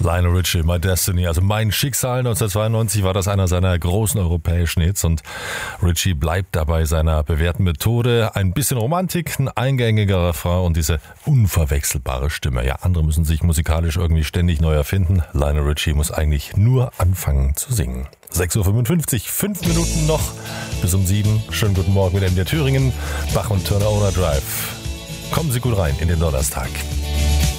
Lionel Richie, My Destiny, also mein Schicksal. 1992 war das einer seiner großen europäischen Hits und Richie bleibt dabei seiner bewährten Methode. Ein bisschen Romantik, ein eingängiger Refrain und diese unverwechselbare Stimme. Ja, andere müssen sich musikalisch irgendwie ständig neu erfinden. Lionel Richie muss eigentlich nur anfangen zu singen. 6.55 Uhr, 5 Minuten noch bis um 7. Schönen guten Morgen mit MDR Thüringen, Bach und Turner Owner Drive. Kommen Sie gut rein in den Donnerstag.